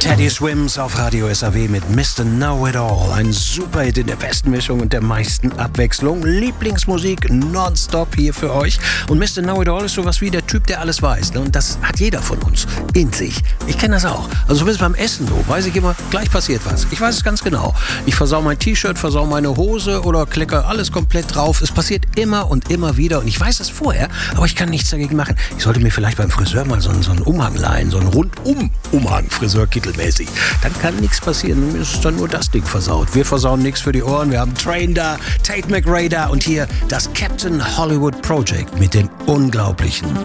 Teddy Swims auf Radio SAW mit Mr. Know-It-All. Ein Superhit in der besten Mischung und der meisten Abwechslung. Lieblingsmusik nonstop hier für euch. Und Mr. Know-It-All ist sowas wie der Typ, der alles weiß. Ne? Und das hat jeder von uns in sich. Ich kenne das auch. Also zumindest beim Essen so. Weiß ich immer, gleich passiert was. Ich weiß es ganz genau. Ich versau mein T-Shirt, versau meine Hose oder klecke alles komplett drauf. Es passiert immer und immer wieder. Und ich weiß es vorher, aber ich kann nichts dagegen machen. Ich sollte mir vielleicht beim Friseur mal so einen Umhang leihen. So einen Rundum-Umhang, Friseurkittelmäßig. Dann kann nichts passieren. Mir ist dann nur das Ding versaut. Wir versauen nichts für die Ohren. Wir haben Train da, Tate McRae da und hier das Captain Hollywood Project mit dem unglaublichen